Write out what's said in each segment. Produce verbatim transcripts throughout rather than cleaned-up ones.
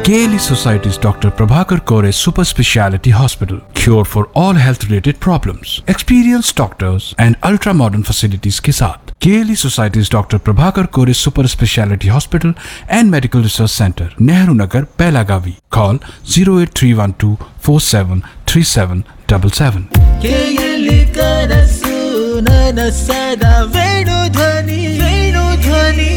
K L E Society's Doctor Prabhakar Kore Super Speciality Hospital. Cure for all health related problems. Experienced doctors and ultra modern facilities के साथ K L E Society's Doctor Prabhakar Kore Super Speciality Hospital and Medical Research Center, Nehru Nagar, Pelagavi. Call zero eight three one two four seven three seven seven seven. K L E ಕನಸು ನನಸದ ವೇಣು ಧ್ವನಿ ವೇಣು ಧ್ವನಿ.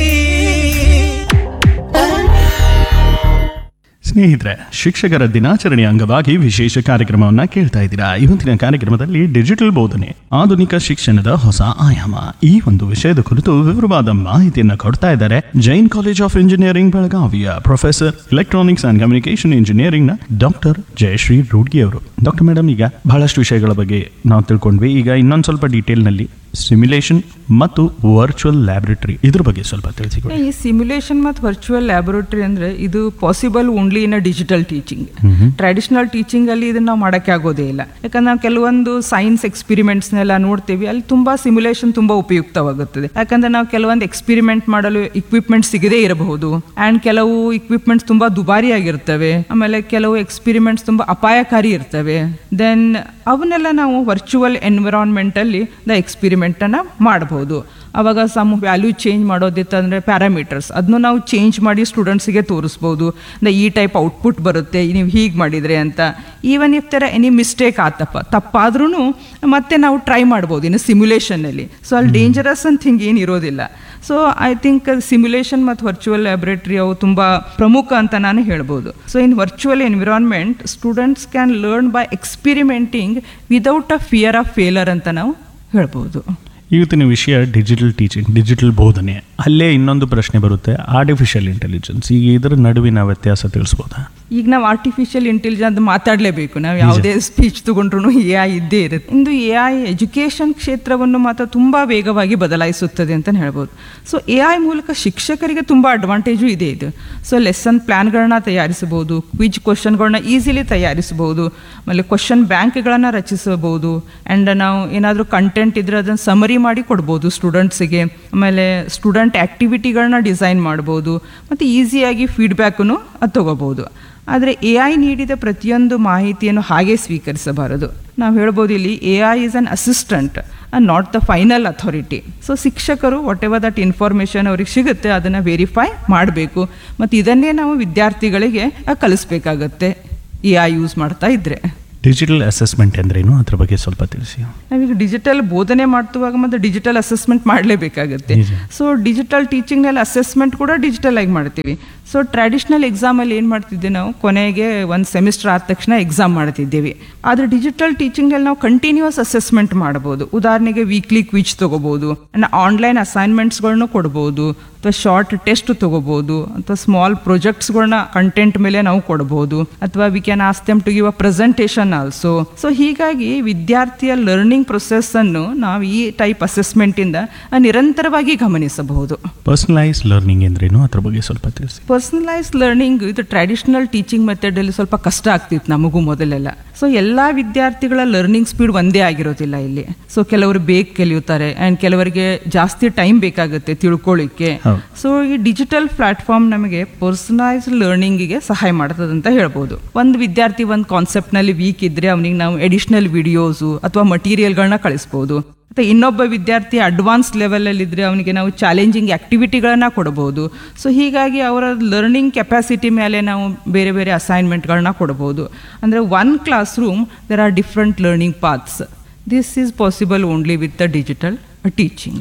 ಸ್ನೇಹಿತರೆ, ಶಿಕ್ಷಕರ ದಿನಾಚರಣೆಯ ಅಂಗವಾಗಿ ವಿಶೇಷ ಕಾರ್ಯಕ್ರಮವನ್ನು ಕೇಳ್ತಾ ಇದ್ದೀರಾ. ಇವತ್ತಿನ ಕಾರ್ಯಕ್ರಮದಲ್ಲಿ ಡಿಜಿಟಲ್ ಬೋಧನೆ, ಆಧುನಿಕ ಶಿಕ್ಷಣದ ಹೊಸ ಆಯಾಮ, ಈ ಒಂದು ವಿಷಯದ ಕುರಿತು ವಿವರವಾದ ಮಾಹಿತಿಯನ್ನು ಕೊಡ್ತಾ ಇದ್ದಾರೆ ಜೈನ್ ಕಾಲೇಜ್ ಆಫ್ ಇಂಜಿನಿಯರಿಂಗ್ ಬೆಳಗಾವಿಯ professor electronics and communication engineering ನ ಡಾಕ್ಟರ್ ಜಯಶ್ರೀ ರೂಡ್ಗಿ ಅವರು. ಡಾಕ್ಟರ್ ಮೇಡಮ್, ಈಗ ಬಹಳಷ್ಟು ವಿಷಯಗಳ ಬಗ್ಗೆ ನಾವು ತಿಳ್ಕೊಂಡ್ವಿ. ಈಗ ಇನ್ನೊಂದು ಸ್ವಲ್ಪ ಡೀಟೇಲ್ ನಲ್ಲಿ ಸಿಮ್ಯುಲೇಷನ್ ಮತ್ತು ವರ್ಚುವಲ್ ಲ್ಯಾಬೊರೇಟರಿ ಇದ್ರ ಬಗ್ಗೆ ಸ್ವಲ್ಪ ತಿಳಿಸಿಕೊಡಿ. ಈ ಸಿಮ್ಯುಲೇಷನ್ ಮತ್ತು ವರ್ಚುವಲ್ ಲ್ಯಾಬೊರೇಟರಿ ಅಂದ್ರೆ ಇದು possible only in a digital teaching. Traditional teaching ಅಲ್ಲಿ ಇದನ್ನ ನಾವು ಮಾಡಕ್ಕೆ ಆಗೋದೇ ಇಲ್ಲ. ಯಾಕಂದ್ರೆ ನಾವು ಕೆಲವೊಂದು ಸೈನ್ಸ್ ಎಕ್ಸ್ಪಿರಿಮೆಂಟ್ಸ್ ನೆಲ್ಲ ನೋಡ್ತೀವಿ, ಅಲ್ಲಿ ತುಂಬಾ ಸಿಮ್ಯುಲೇಷನ್ ತುಂಬಾ ಉಪಯುಕ್ತವಾಗುತ್ತದೆ. ಯಾಕಂದ್ರೆ ನಾವು ಕೆಲವೊಂದು ಎಕ್ಸ್ಪಿರಿಮೆಂಟ್ ಮಾಡಲು ಇಕ್ವಿಪ್ಮೆಂಟ್ ಸಿಗದೇ ಇರಬಹುದು, ಅಂಡ್ ಕೆಲವು ಇಕ್ವಿಪ್ಮೆಂಟ್ಸ್ ತುಂಬಾ ದುಬಾರಿ ಆಗಿರ್ತವೆ, ಆಮೇಲೆ ಕೆಲವು ಎಕ್ಸ್ಪಿರಿಮೆಂಟ್ಸ್ ತುಂಬಾ ಅಪಾಯಕಾರಿ ಇರ್ತವೆ. ದೆನ್ ಅವನ್ನೆಲ್ಲ ನಾವು ವರ್ಚುವಲ್ ಎನ್ವಿರಾನ್ಮೆಂಟ್ ಅಲ್ಲಿ ದ ಎಕ್ಸ್ಪಿರಿಮೆಂಟ್ ಅನ್ನ ಮಾಡಬಹುದು. ಅವಾಗ ಸಮ್ ವ್ಯಾಲ್ಯೂ ಚೇಂಜ್ ಮಾಡೋದಿತ್ತಂದ್ರೆ ಪ್ಯಾರಾಮೀಟರ್ಸ್ ಅದನ್ನು ನಾವು ಚೇಂಜ್ ಮಾಡಿ ಸ್ಟೂಡೆಂಟ್ಸಿಗೆ ತೋರಿಸ್ಬೋದು. ಈ ಟೈಪ್ ಔಟ್ಪುಟ್ ಬರುತ್ತೆ ನೀವು ಹೀಗೆ ಮಾಡಿದರೆ ಅಂತ. ಈವನ್ ಇಫ್ ತರ ಎನಿ ಮಿಸ್ಟೇಕ್ ಆತಪ್ಪ ತಪ್ಪಾದ್ರೂ ಮತ್ತೆ ನಾವು ಟ್ರೈ ಮಾಡ್ಬೋದು ಇನ್ನು ಸಿಮ್ಯುಲೇಷನಲ್ಲಿ. ಸೊ ಅಲ್ಲಿ ಡೇಂಜರಸ್ ಅಂತ ಹಿಂಗೆ ಏನು ಇರೋದಿಲ್ಲ. ಸೊ ಐ ಥಿಂಕ್ ಸಿಮ್ಯುಲೇಷನ್ ಮತ್ತು ವರ್ಚುವಲ್ ಲ್ಯಾಬೊರೇಟರಿ ಅವು ತುಂಬ ಪ್ರಮುಖ ಅಂತ ನಾನು ಹೇಳ್ಬೋದು. So in virtual environment students can learn by ಎಕ್ಸ್ಪಿರಿಮೆಂಟಿಂಗ್ without a fear of failure ಅಂತ ನಾವು ಹೇಳ್ಬೋದು. ಇವತ್ತಿನ ವಿಷಯ ಡಿಜಿಟಲ್ ಟೀಚಿಂಗ್, ಡಿಜಿಟಲ್ ಬೋಧನೆ. ಅಲ್ಲೇ ಇನ್ನೊಂದು ಪ್ರಶ್ನೆ ಬರುತ್ತೆ, ಆರ್ಟಿಫಿಷಿಯಲ್ ಇಂಟೆಲಿಜೆನ್ಸ್. ಈಗ ಇದರ ನಡುವಿನ ವ್ಯತ್ಯಾಸ ತಿಳಿಸ್ಬೋದಾ? ಈಗ ನಾವು ಆರ್ಟಿಫಿಷಿಯಲ್ ಇಂಟೆಲಿಜೆನ್ಸ್ ಮಾತಾಡಲೇಬೇಕು. ನಾವು ಯಾವುದೇ ಸ್ಪೀಚ್ ತಗೊಂಡ್ರು ಎ ಐ ಇದ್ದೇ ಇರುತ್ತೆ. ಇಂದು ಎ ಐ ಎಜುಕೇಷನ್ ಕ್ಷೇತ್ರವನ್ನು ಮಾತ್ರ ತುಂಬ ವೇಗವಾಗಿ ಬದಲಾಯಿಸುತ್ತದೆ ಅಂತ ಹೇಳ್ಬೋದು. ಸೊ ಎ ಐ ಮೂಲಕ ಶಿಕ್ಷಕರಿಗೆ ತುಂಬ ಅಡ್ವಾಂಟೇಜು ಇದೆ ಇದು. ಸೊ ಲೆಸನ್ ಪ್ಲ್ಯಾನ್ಗಳನ್ನ ತಯಾರಿಸಬಹುದು, ಕ್ವಿಜ್ ಕ್ವಶನ್ಗಳನ್ನ ಈಸಿಲಿ ತಯಾರಿಸಬಹುದು, ಆಮೇಲೆ ಕ್ವಶನ್ ಬ್ಯಾಂಕ್ಗಳನ್ನು ರಚಿಸಬಹುದು, ಆ್ಯಂಡ್ ನಾವು ಏನಾದರೂ ಕಂಟೆಂಟ್ ಇದ್ರೆ ಅದನ್ನು ಸಮರಿ ಮಾಡಿ ಕೊಡ್ಬೋದು ಸ್ಟೂಡೆಂಟ್ಸಿಗೆ. ಆಮೇಲೆ ಸ್ಟೂಡೆಂಟ್ ಆ್ಯಕ್ಟಿವಿಟಿಗಳನ್ನ ಡಿಸೈನ್ ಮಾಡ್ಬೋದು ಮತ್ತು ಈಸಿಯಾಗಿ ಫೀಡ್ಬ್ಯಾಕನ್ನು ಅದು ತಗೋಬೋದು. ಆದರೆ ಎ ಐ ನೀಡಿದ ಪ್ರತಿಯೊಂದು ಮಾಹಿತಿಯನ್ನು ಹಾಗೆ ಸ್ವೀಕರಿಸಬಾರದು. ನಾವು ಹೇಳ್ಬೋದು ಇಲ್ಲಿ A I is an assistant and not the final authority. So ಶಿಕ್ಷಕರು ವಾಟ್ ಎವರ್ ದಟ್ ಇನ್ಫಾರ್ಮೇಷನ್ ಅವ್ರಿಗೆ ಸಿಗುತ್ತೆ ಅದನ್ನು ವೆರಿಫೈ ಮಾಡಬೇಕು ಮತ್ತು ಇದನ್ನೇ ನಾವು ವಿದ್ಯಾರ್ಥಿಗಳಿಗೆ ಕಲಿಸ್ಬೇಕಾಗತ್ತೆ ಎ ಐ ಯೂಸ್ ಮಾಡ್ತಾ ಇದ್ದರೆ. ಡಿಜಿಟಲ್ ಅಸೆಸ್ಮೆಂಟ್ ಅಂದ್ರೇನು, ಅದ್ರ ಬಗ್ಗೆ ಸ್ವಲ್ಪ ತಿಳಿಸಿ. ನಾವೀಗ ಡಿಜಿಟಲ್ ಬೋಧನೆ ಮಾಡ್ತುವಾಗ ಮತ್ತು digital assessment ಮಾಡಲೇಬೇಕಾಗತ್ತೆ. So digital ಟೀಚಿಂಗ್ನಲ್ಲಿ assessment ಕೂಡ ಡಿಜಿಟಲ್ ಆಗಿ ಮಾಡ್ತೀವಿ. ಸೊ ಟ್ರೆಡಿಷ್ನಲ್ ಎಕ್ಸಾಮಲ್ಲಿ ಏನು ಮಾಡ್ತಿದ್ದೆ ನಾವು, ಕೊನೆಗೆ ಒಂದು ಸೆಮಿಸ್ಟರ್ ಆದ ತಕ್ಷಣ ಎಕ್ಸಾಮ್ ಮಾಡ್ತಿದ್ದೀವಿ. ಆದರೆ ಡಿಜಿಟಲ್ ಟೀಚಿಂಗಲ್ಲಿ ನಾವು ಕಂಟಿನ್ಯೂಸ್ ಅಸೆಸ್ಮೆಂಟ್ ಮಾಡ್ಬೋದು. ಉದಾಹರಣೆಗೆ ವೀಕ್ಲಿ ಕ್ವಿಜ್ ತೊಗೋಬೋದು, ಆನ್ಲೈನ್ ಅಸೈನ್ಮೆಂಟ್ಸ್ಗಳನ್ನೂ ಕೊಡ್ಬೋದು, ಅಥವಾ ಶಾರ್ಟ್ ಟೆಸ್ಟ್ ತೊಗೋಬೋದು, ಅಥವಾ ಸ್ಮಾಲ್ ಪ್ರಾಜೆಕ್ಟ್ಸ್ಗಳನ್ನ ಕಂಟೆಂಟ್ ಮೇಲೆ ನಾವು ಕೊಡ್ಬೋದು, ಅಥವಾ we can ask them to give a presentation also. So ಹೀಗಾಗಿ ವಿದ್ಯಾರ್ಥಿಯ ಲರ್ನಿಂಗ್ ಪ್ರೊಸೆಸ್ ಅನ್ನು ನಾವು ಈ ಟೈಪ್ ಅಸೆಸ್ಮೆಂಟ್ ಇಂದ ನಿರಂತರವಾಗಿ ಗಮನಿಸಬಹುದು. ಪರ್ಸನಲೈಸ್ ಲರ್ನಿಂಗ್ ಅಂದ್ರೇನು, ಅದ್ರ ಬಗ್ಗೆ ಸ್ವಲ್ಪ ತಿಳಿಸಿ. ಪರ್ಸನಲೈಸ್ ಲರ್ನಿಂಗ್ ಇದು ಟ್ರೆಡಿಷನಲ್ ಟೀಚಿಂಗ್ ಮೆಥಡ್ ಅಲ್ಲಿ ಸ್ವಲ್ಪ ಕಷ್ಟ ಆಗ್ತಿತ್ತು ನಮಗೂ ಮೊದಲೆಲ್ಲ. ಸೊ ಎಲ್ಲಾ ವಿದ್ಯಾರ್ಥಿಗಳ ಲರ್ನಿಂಗ್ ಸ್ಪೀಡ್ ಒಂದೇ ಆಗಿರೋದಿಲ್ಲ ಇಲ್ಲಿ. ಸೊ ಕೆಲವರು ಬೇಗ ಕಲಿಯುತ್ತಾರೆ ಅಂಡ್ ಕೆಲವರಿಗೆ ಜಾಸ್ತಿ ಟೈಮ್ ಬೇಕಾಗುತ್ತೆ ತಿಳ್ಕೊಳ್ಳಿಕ್ಕೆ. ಸೊ ಈ ಡಿಜಿಟಲ್ ಪ್ಲಾಟ್ಫಾರ್ಮ್ ನಮಗೆ ಪರ್ಸನಲೈಸ್ ಲರ್ನಿಂಗಿಗೆ ಸಹಾಯ ಮಾಡ್ತದೆ ಅಂತ ಹೇಳ್ಬೋದು. ಒಂದು ವಿದ್ಯಾರ್ಥಿ ಒಂದು ಕಾನ್ಸೆಪ್ಟ್ ನಲ್ಲಿ ವೀಕ್ ಇದ್ರೆ ಅವನಿಗೆ ನಾವು ಎಡಿಷನಲ್ ವಿಡಿಯೋಸು ಅಥವಾ ಮಟೀರಿಯಲ್ಗಳನ್ನ ಕಳಿಸ್ಬೋದು. ಮತ್ತು ಇನ್ನೊಬ್ಬ ವಿದ್ಯಾರ್ಥಿ ಅಡ್ವಾನ್ಸ್ ಲೆವೆಲಲ್ಲಿ ಇದ್ದರೆ ಅವನಿಗೆ ನಾವು ಚಾಲೆಂಜಿಂಗ್ ಆ್ಯಕ್ಟಿವಿಟಿಗಳನ್ನು ಕೊಡ್ಬೋದು. ಸೊ ಹೀಗಾಗಿ ಅವರ ಲರ್ನಿಂಗ್ ಕೆಪಾಸಿಟಿ ಮೇಲೆ ನಾವು ಬೇರೆ ಬೇರೆ ಅಸೈನ್ಮೆಂಟ್ಗಳನ್ನ ಕೊಡ್ಬೋದು. ಅಂದರೆ one class room there are different learning paths. This is possible only with the digital teaching.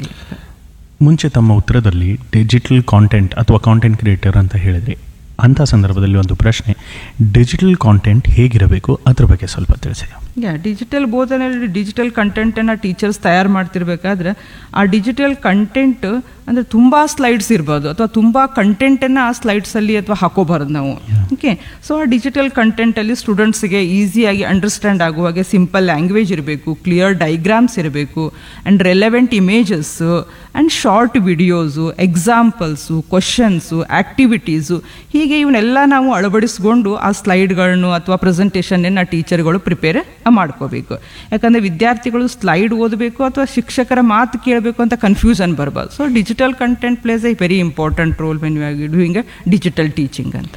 ಮುಂಚೆ ತಮ್ಮ ಉತ್ತರದಲ್ಲಿ ಡಿಜಿಟಲ್ ಕಾಂಟೆಂಟ್ ಅಥವಾ ಕಾಂಟೆಂಟ್ ಕ್ರಿಯೇಟರ್ ಅಂತ ಹೇಳಿದ್ರಿ. ಅಂಥ ಸಂದರ್ಭದಲ್ಲಿ ಒಂದು ಪ್ರಶ್ನೆ, ಡಿಜಿಟಲ್ ಕಾಂಟೆಂಟ್ ಹೇಗಿರಬೇಕು ಅದ್ರ ಬಗ್ಗೆ ಸ್ವಲ್ಪ ತಿಳಿಸಿ. ಯಾ ಡಿಜಿಟಲ್ ಬೋಧನೆಯಲ್ಲಿ ಡಿಜಿಟಲ್ ಕಂಟೆಂಟನ್ನು ಟೀಚರ್ಸ್ ತಯಾರು ಮಾಡ್ತಿರ್ಬೇಕಾದ್ರೆ ಆ ಡಿಜಿಟಲ್ ಕಂಟೆಂಟ್ ಅಂದರೆ ತುಂಬ ಸ್ಲೈಡ್ಸ್ ಇರ್ಬೋದು ಅಥವಾ ತುಂಬ ಕಂಟೆಂಟನ್ನು ಆ ಸ್ಲೈಡ್ಸಲ್ಲಿ ಅಥವಾ ಹಾಕೋಬಾರ್ದು ನಾವು. ಓಕೆ, ಸೊ ಆ ಡಿಜಿಟಲ್ ಕಂಟೆಂಟಲ್ಲಿ ಸ್ಟೂಡೆಂಟ್ಸ್ಗೆ ಈಸಿಯಾಗಿ ಅಂಡರ್ಸ್ಟ್ಯಾಂಡ್ ಆಗುವಾಗೆ ಸಿಂಪಲ್ ಲ್ಯಾಂಗ್ವೇಜ್ ಇರಬೇಕು, ಕ್ಲಿಯರ್ ಡೈಗ್ರಾಮ್ಸ್ ಇರಬೇಕು, and relevant images and short videos, examples, questions, activities, ಹೀಗೆ ಇವನ್ನೆಲ್ಲ ನಾವು ಅಳವಡಿಸ್ಕೊಂಡು ಆ ಸ್ಲೈಡ್ಗಳನ್ನು ಅಥವಾ ಪ್ರೆಸೆಂಟೇಷನ್ನ ಟೀಚರ್ಗಳು ಪ್ರಿಪೇರ್ ಮಾಡ್ಕೋಬೇಕು. ಯಾಕಂದರೆ ವಿದ್ಯಾರ್ಥಿಗಳು ಸ್ಲೈಡ್ ಓದಬೇಕು ಅಥವಾ ಶಿಕ್ಷಕರ ಮಾತು ಕೇಳಬೇಕು ಅಂತ ಕನ್ಫ್ಯೂಷನ್ ಬರಬಾರ್ದು. So digital content place A very important role when you are doing A digital teaching ಅಂತ.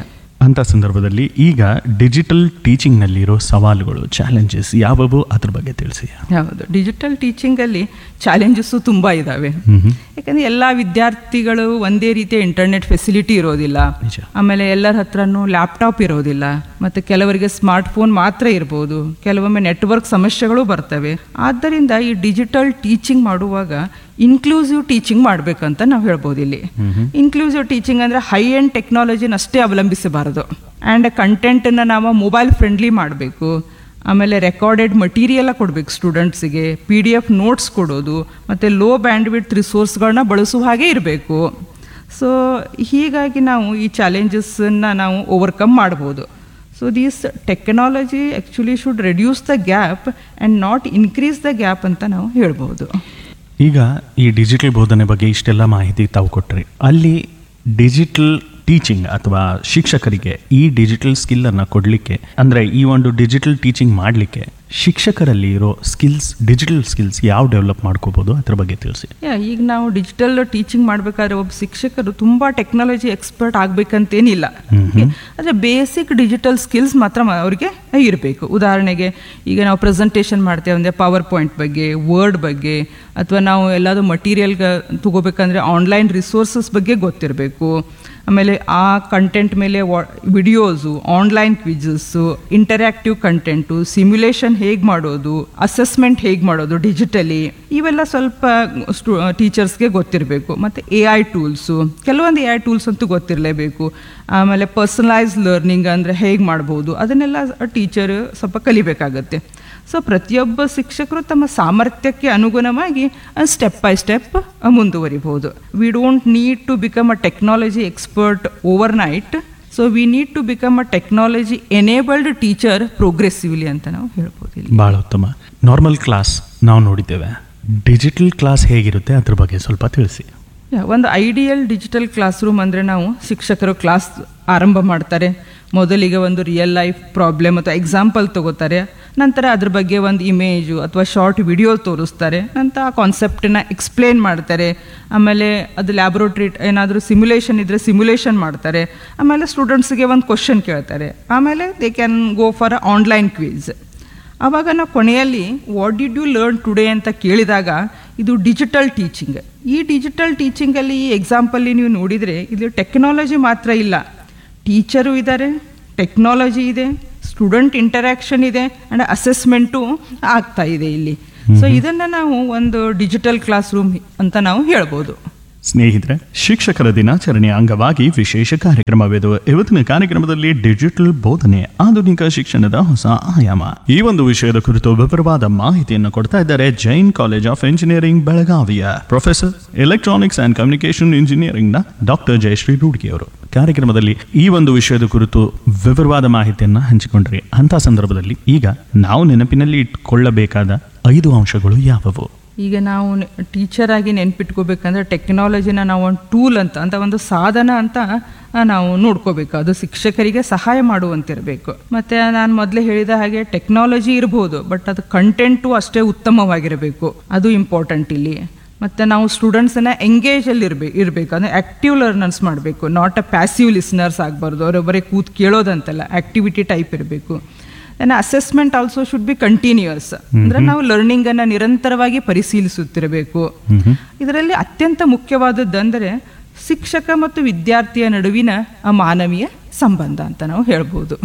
ಅಂತ ಸಂದರ್ಭದಲ್ಲಿ ಈಗ ಡಿಜಿಟಲ್ ಟೀಚಿಂಗ್ ನಲ್ಲಿ ಇರೋ ಸವಾಲುಗಳು, ಚಾಲೆಂಜಸ್ ಯಾವುವು, ಅದ್ರ ಬಗ್ಗೆ ತಿಳಿಸಿ. ಹೌದು, ಡಿಜಿಟಲ್ ಟೀಚಿಂಗ್ ಅಲ್ಲಿ ಚಾಲೆಂಜಸ್ಸು ತುಂಬಾ ಇದಾವೆ. ಯಾಕಂದ್ರೆ ಎಲ್ಲಾ ವಿದ್ಯಾರ್ಥಿಗಳು ಒಂದೇ ರೀತಿಯ ಇಂಟರ್ನೆಟ್ ಫೆಸಿಲಿಟಿ ಇರೋದಿಲ್ಲ. ಆಮೇಲೆ ಎಲ್ಲರ ಹತ್ರನೂ ಲ್ಯಾಪ್ಟಾಪ್ ಇರೋದಿಲ್ಲ. ಮತ್ತೆ ಕೆಲವರಿಗೆ ಸ್ಮಾರ್ಟ್ ಫೋನ್ ಮಾತ್ರ ಇರ್ಬೋದು. ಕೆಲವೊಮ್ಮೆ ನೆಟ್ವರ್ಕ್ ಸಮಸ್ಯೆಗಳು ಬರ್ತವೆ. ಆದ್ದರಿಂದ ಈ ಡಿಜಿಟಲ್ ಟೀಚಿಂಗ್ ಮಾಡುವಾಗ ಇನ್ಕ್ಲೂಸಿವ್ ಟೀಚಿಂಗ್ ಮಾಡಬೇಕಂತ ನಾವು ಹೇಳ್ಬೋದು. ಇಲ್ಲಿ ಇನ್ಕ್ಲೂಸಿವ್ ಟೀಚಿಂಗ್ ಅಂದರೆ ಹೈ ಎಂಡ್ ಟೆಕ್ನಾಲಜಿನ ಅಷ್ಟೇ ಅವಲಂಬಿಸಬಾರದು. ಆ್ಯಂಡ್ ಕಂಟೆಂಟನ್ನು ನಾವು ಮೊಬೈಲ್ ಫ್ರೆಂಡ್ಲಿ ಮಾಡಬೇಕು. ಆಮೇಲೆ ರೆಕಾರ್ಡೆಡ್ ಮಟೀರಿಯಲ್ ಕೊಡಬೇಕು ಸ್ಟೂಡೆಂಟ್ಸಿಗೆ, ಪಿ ಡಿ ಎಫ್ ನೋಟ್ಸ್ ಕೊಡೋದು, ಮತ್ತು ಲೋ ಬ್ಯಾಂಡ್ ವಿಡ್ತ್ ರಿಸೋರ್ಸ್ಗಳನ್ನ ಬಳಸುವ ಹಾಗೆ ಇರಬೇಕು. ಸೊ ಹೀಗಾಗಿ ನಾವು ಈ ಚಾಲೆಂಜಸ್ಸನ್ನು ನಾವು ಓವರ್ಕಮ್ ಮಾಡ್ಬೋದು. So these technology actually should reduce the gap and not increase the gap ಅಂತ ನಾವು ಹೇಳ್ಬೋದು. ಈಗ ಈ ಡಿಜಿಟಲ್ ಬೋಧನೆ ಬಗ್ಗೆ ಇಷ್ಟೆಲ್ಲ ಮಾಹಿತಿ ತಾವು ಕೊಟ್ಟರೆ, ಅಲ್ಲಿ ಡಿಜಿಟಲ್ ಟೀಚಿಂಗ್ ಅಥವಾ ಶಿಕ್ಷಕರಿಗೆ ಈ ಡಿಜಿಟಲ್ ಸ್ಕಿಲ್ಲನ್ನು ಕೊಡಲಿಕ್ಕೆ, ಅಂದರೆ ಈ ಒಂದು ಡಿಜಿಟಲ್ ಟೀಚಿಂಗ್ ಮಾಡಲಿಕ್ಕೆ ಶಿಕ್ಷಕರಲ್ಲಿ ಇರೋ ಸ್ಕಿಲ್ಸ್, ಡಿಜಿಟಲ್ ಸ್ಕಿಲ್ಸ್ ಯಾವ ಡೆವಲಪ್ ಮಾಡ್ಕೋಬೋದು, ಅದ್ರ ಬಗ್ಗೆ ತಿಳಿಸಿ. ಈಗ ನಾವು ಡಿಜಿಟಲ್ ಟೀಚಿಂಗ್ ಮಾಡಬೇಕಾದ್ರೆ ಒಬ್ಬ ಶಿಕ್ಷಕರು ತುಂಬ ಟೆಕ್ನಾಲಜಿ ಎಕ್ಸ್ಪರ್ಟ್ ಆಗಬೇಕಂತೇನಿಲ್ಲ. ಆದರೆ ಬೇಸಿಕ್ ಡಿಜಿಟಲ್ ಸ್ಕಿಲ್ಸ್ ಮಾತ್ರ ಅವರಿಗೆ ಇರಬೇಕು. ಉದಾಹರಣೆಗೆ ಈಗ ನಾವು ಪ್ರೆಸೆಂಟೇಷನ್ ಮಾಡ್ತೇವೆ ಅಂದರೆ ಪವರ್ ಪಾಯಿಂಟ್ ಬಗ್ಗೆ, ವರ್ಡ್ ಬಗ್ಗೆ, ಅಥವಾ ನಾವು ಎಲ್ಲಾದರೂ ಮಟೀರಿಯಲ್ ತಗೋಬೇಕಂದ್ರೆ ಆನ್ಲೈನ್ ರಿಸೋರ್ಸಸ್ ಬಗ್ಗೆ ಗೊತ್ತಿರಬೇಕು. ಆಮೇಲೆ ಆ ಕಂಟೆಂಟ್ ಮೇಲೆ ವಾ videos, online ಕ್ವಿಜಸ್ಸು, interactive content, simulation ಹೇಗೆ ಮಾಡೋದು, ಅಸೆಸ್ಮೆಂಟ್ ಹೇಗೆ ಮಾಡೋದು ಡಿಜಿಟಲಿ, ಇವೆಲ್ಲ ಸ್ವಲ್ಪ ಸ್ಟೂ ಟೀಚರ್ಸ್ಗೆ ಗೊತ್ತಿರಬೇಕು. ಮತ್ತು ಎ ಐ ಟೂಲ್ಸು, ಕೆಲವೊಂದು ಎ ಐ ಟೂಲ್ಸ್ ಅಂತೂ ಗೊತ್ತಿರಲೇಬೇಕು. ಆಮೇಲೆ ಪರ್ಸನಲೈಸ್ ಲರ್ನಿಂಗ್ ಅಂದರೆ ಹೇಗೆ ಮಾಡ್ಬೋದು, ಅದನ್ನೆಲ್ಲ ಟೀಚರ್ ಸ್ವಲ್ಪ ಕಲಿಬೇಕಾಗತ್ತೆ. ಸೊ ಪ್ರತಿಯೊಬ್ಬ ಶಿಕ್ಷಕರು ತಮ್ಮ ಸಾಮರ್ಥ್ಯಕ್ಕೆ ಅನುಗುಣವಾಗಿ step by step ಮುಂದುವರಿಬಹುದು. We don't need to become a technology expert over night. So we need to become a technology enabled teacher progressively ಅಂತ ನಾವು ಹೇಳ್ಬೋದು. ಭಾಳ ಉತ್ತಮ. ನಾರ್ಮಲ್ ಕ್ಲಾಸ್ ನಾವು ನೋಡಿದ್ದೇವೆ, ಡಿಜಿಟಲ್ ಕ್ಲಾಸ್ ಹೇಗಿರುತ್ತೆ ಅದ್ರ ಬಗ್ಗೆ ಸ್ವಲ್ಪ ತಿಳಿಸಿ. ಒಂದು ಐಡಿಯಲ್ ಡಿಜಿಟಲ್ ಕ್ಲಾಸ್ ರೂಮ್ ಅಂದರೆ ನಾವು ಶಿಕ್ಷಕರು ಕ್ಲಾಸ್ ಆರಂಭ ಮಾಡ್ತಾರೆ. ಮೊದಲಿಗೆ ಒಂದು ರಿಯಲ್ ಲೈಫ್ ಪ್ರಾಬ್ಲಮ್ ಅಥವಾ ಎಕ್ಸಾಂಪಲ್ ತಗೋತಾರೆ. ನಂತರ ಅದ್ರ ಬಗ್ಗೆ ಒಂದು ಇಮೇಜು ಅಥವಾ ಶಾರ್ಟ್ ವಿಡಿಯೋ ತೋರಿಸ್ತಾರೆ. ನಂತರ ಆ ಕಾನ್ಸೆಪ್ಟನ್ನ ಎಕ್ಸ್ಪ್ಲೇನ್ ಮಾಡ್ತಾರೆ. ಆಮೇಲೆ ಅದು ಲ್ಯಾಬ್ರೋಟ್ರಿ ಏನಾದರೂ ಸಿಮ್ಯುಲೇಷನ್ ಇದ್ದರೆ ಸಿಮ್ಯುಲೇಷನ್ ಮಾಡ್ತಾರೆ. ಆಮೇಲೆ ಸ್ಟೂಡೆಂಟ್ಸ್ಗೆ ಒಂದು ಕ್ವಶನ್ ಕೇಳ್ತಾರೆ. ಆಮೇಲೆ they can go for online quiz. ಆವಾಗ ನಾವು ಕೊನೆಯಲ್ಲಿ what did you learn today ಅಂತ ಕೇಳಿದಾಗ ಇದು ಡಿಜಿಟಲ್ ಟೀಚಿಂಗ್. ಈ ಡಿಜಿಟಲ್ ಟೀಚಿಂಗಲ್ಲಿ ಈ ಎಕ್ಸಾಂಪಲ್ಲಿ ನೀವು ನೋಡಿದರೆ ಇದು ಟೆಕ್ನಾಲಜಿ ಮಾತ್ರ ಇಲ್ಲ, ಟೀಚರು ಇದ್ದಾರೆ, ಟೆಕ್ನಾಲಜಿ ಇದೆ, ಸ್ಟೂಡೆಂಟ್ ಇಂಟರ್ಯಾಕ್ಷನ್ ಇದೆ, ಆ್ಯಂಡ್ ಅಸೆಸ್ಮೆಂಟು ಆಗ್ತಾ ಇದೆ ಇಲ್ಲಿ. ಸೊ ಇದನ್ನು ನಾವು ಒಂದು ಡಿಜಿಟಲ್ ಕ್ಲಾಸ್ ರೂಮ್ ಅಂತ ನಾವು ಹೇಳ್ಬೋದು. ಸ್ನೇಹಿತರೆ, ಶಿಕ್ಷಕರ ದಿನಾಚರಣೆಯ ಅಂಗವಾಗಿ ವಿಶೇಷ ಕಾರ್ಯಕ್ರಮವಿದು. ಇವತ್ತಿನ ಕಾರ್ಯಕ್ರಮದಲ್ಲಿ ಡಿಜಿಟಲ್ ಬೋಧನೆ, ಆಧುನಿಕ ಶಿಕ್ಷಣದ ಹೊಸ ಆಯಾಮ, ಈ ಒಂದು ವಿಷಯದ ಕುರಿತು ವಿವರವಾದ ಮಾಹಿತಿಯನ್ನು ಕೊಡ್ತಾ ಇದ್ದಾರೆ ಜೈನ್ ಕಾಲೇಜ್ ಆಫ್ ಇಂಜಿನಿಯರಿಂಗ್ ಬೆಳಗಾವಿಯ professor electronics and communication engineering ನ ಡಾಕ್ಟರ್ ಜಯಶ್ರೀ ರೂಡ್ಗಿ ಅವರು. ಕಾರ್ಯಕ್ರಮದಲ್ಲಿ ಈ ಒಂದು ವಿಷಯದ ಕುರಿತು ವಿವರವಾದ ಮಾಹಿತಿಯನ್ನು ಹಂಚಿಕೊಂಡ್ರಿ. ಅಂತ ಸಂದರ್ಭದಲ್ಲಿ ಈಗ ನಾವು ನೆನಪಿನಲ್ಲಿ ಇಟ್ಕೊಳ್ಳಬೇಕಾದ ಐದು ಅಂಶಗಳು ಯಾವುವು? ಈಗ ನಾವು ಟೀಚರ್ ಆಗಿ ನೆನ್ಪಿಟ್ಕೋಬೇಕಂದ್ರೆ ಟೆಕ್ನಾಲಜಿನ ನಾವು ಒಂದು ಟೂಲ್ ಅಂತ ಅಂತ ಒಂದು ಸಾಧನ ಅಂತ ನಾವು ನೋಡ್ಕೋಬೇಕು. ಅದು ಶಿಕ್ಷಕರಿಗೆ ಸಹಾಯ ಮಾಡುವಂತಿರಬೇಕು. ಮತ್ತು ನಾನು ಮೊದಲೇ ಹೇಳಿದ ಹಾಗೆ ಟೆಕ್ನಾಲಜಿ ಇರ್ಬೋದು, ಬಟ್ ಅದು ಕಂಟೆಂಟು ಅಷ್ಟೇ ಉತ್ತಮವಾಗಿರಬೇಕು. ಅದು ಇಂಪಾರ್ಟೆಂಟ್ ಇಲ್ಲಿ. ಮತ್ತು ನಾವು ಸ್ಟೂಡೆಂಟ್ಸನ್ನು ಎಂಗೇಜಲ್ಲಿ ಇರಬೇಕು ಇರಬೇಕು ಅಂದರೆ ಆ್ಯಕ್ಟಿವ್ ಲರ್ನರ್ಸ್ ಮಾಡಬೇಕು, ನಾಟ್ ಅ ಪ್ಯಾಸಿವ್ ಲಿಸ್ನರ್ಸ್ ಆಗಬಾರ್ದು. ಅವರೊಬ್ಬರೇ ಕೂತ್ ಕೇಳೋದಂತಲ್ಲ, ಆ್ಯಕ್ಟಿವಿಟಿ ಟೈಪ್ ಇರಬೇಕು. Then assessment also should be continuous, ಅಂದರೆ ನಾವು ಲರ್ನಿಂಗನ್ನು ನಿರಂತರವಾಗಿ ಪರಿಶೀಲಿಸುತ್ತಿರಬೇಕು. ಇದರಲ್ಲಿ ಅತ್ಯಂತ ಮುಖ್ಯವಾದದ್ದಂದರೆ ಶಿಕ್ಷಕ ಮತ್ತು ವಿದ್ಯಾರ್ಥಿಯ ನಡುವಿನ ಆ ಮಾನವೀಯ ಸಂಬಂಧ ಅಂತ ನಾವು ಹೇಳ್ಬೋದು.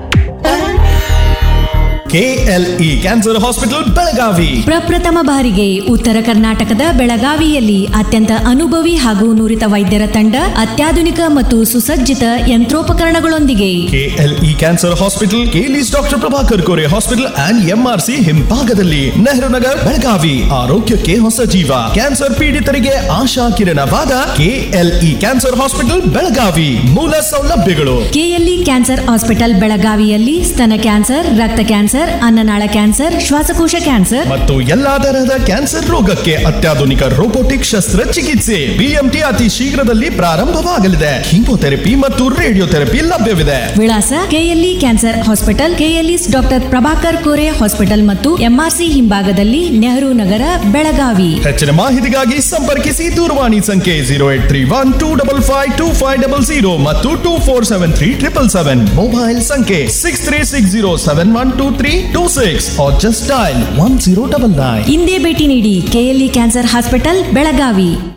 ಕೆಎಲ್ಇ ಕ್ಯಾನ್ಸರ್ ಹಾಸ್ಪಿಟಲ್ ಬೆಳಗಾವಿ ಪ್ರಪ್ರಥಮ ಬಾರಿಗೆ ಉತ್ತರ ಕರ್ನಾಟಕದ ಬೆಳಗಾವಿಯಲ್ಲಿ ಅತ್ಯಂತ ಅನುಭವಿ ಹಾಗೂ ನುರಿತ ವೈದ್ಯರ ತಂಡ, ಅತ್ಯಾಧುನಿಕ ಮತ್ತು ಸುಸಜ್ಜಿತ ಯಂತ್ರೋಪಕರಣಗಳೊಂದಿಗೆ KLE cancer hospital, ಕೇಲಿಸ್ doctor Prabhakar Kore hospital and MRC ಹಿಂಭಾಗದಲ್ಲಿ, ನೆಹರು ನಗರ್ ಬೆಳಗಾವಿ. ಆರೋಗ್ಯಕ್ಕೆ ಹೊಸ ಜೀವ, ಕ್ಯಾನ್ಸರ್ ಪೀಡಿತರಿಗೆ ಆಶಾ ಕಿರಣವಾದ ಕೆಎಲ್ಇ ಕ್ಯಾನ್ಸರ್ ಹಾಸ್ಪಿಟಲ್ ಬೆಳಗಾವಿ. ಮೂಲ ಸೌಲಭ್ಯಗಳು: ಕೆಎಲ್ಇ ಕ್ಯಾನ್ಸರ್ ಹಾಸ್ಪಿಟಲ್ ಬೆಳಗಾವಿಯಲ್ಲಿ ಸ್ತನ ಕ್ಯಾನ್ಸರ್, ರಕ್ತ ಕ್ಯಾನ್ಸರ್, ಕ್ಯಾನ್ಸರ್, ಅನ್ನನಾಳ ಕ್ಯಾನ್ಸರ್, ಶ್ವಾಸಕೋಶ ಕ್ಯಾನ್ಸರ್ ಮತ್ತು ಎಲ್ಲಾ ತರಹದ ಕ್ಯಾನ್ಸರ್ ರೋಗಕ್ಕೆ ಅತ್ಯಾಧುನಿಕ ರೋಬೋಟಿಕ್ ಶಸ್ತ್ರಚಿಕಿತ್ಸೆ ಬಿಎಂಟಿ ಅತಿ ಶೀಘ್ರದಲ್ಲಿ ಪ್ರಾರಂಭವಾಗಲಿದೆ. ಕೀಮೋಥೆರಪಿ ಮತ್ತು ರೇಡಿಯೋಥೆರಪಿ ಲಭ್ಯವಿದೆ. ವಿಳಾಸ KLE cancer hospital, KLES doctor Prabhakar Kore hospital ಮತ್ತು ಎಂಆರ್ಸಿ ಹಿಂಭಾಗದಲ್ಲಿ, ನೆಹರು ನಗರ, ಬೆಳಗಾವಿ. ಹೆಚ್ಚಿನ ಮಾಹಿತಿಗಾಗಿ ಸಂಪರ್ಕಿಸಿ ದೂರವಾಣಿ ಸಂಖ್ಯೆ zero eight three one two double five two five double zero ಮತ್ತು two four seven three triple seven. Mobile ಸಂಖ್ಯೆ six three six zero seven one two three two six or just dial one zero double nine. ಇಂದೇ ಭೇಟಿ ನೀಡಿ KLE cancer hospital, Belagavi.